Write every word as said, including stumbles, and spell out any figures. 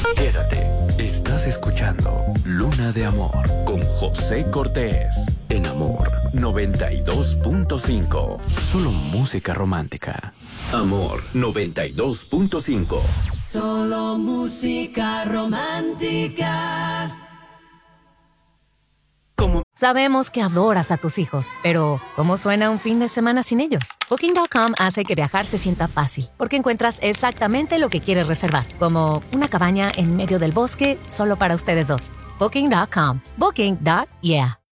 Quédate. Estás escuchando Luna de Amor con José Cortés en Amor noventa y dos punto cinco. Solo música romántica. Amor noventa y dos punto cinco. Solo música romántica. ¿Cómo? Sabemos que adoras a tus hijos, pero ¿cómo suena un fin de semana sin ellos? Booking punto com hace que viajar se sienta fácil, porque encuentras exactamente lo que quieres reservar, como una cabaña en medio del bosque solo para ustedes dos. Booking punto com. Booking. Yeah.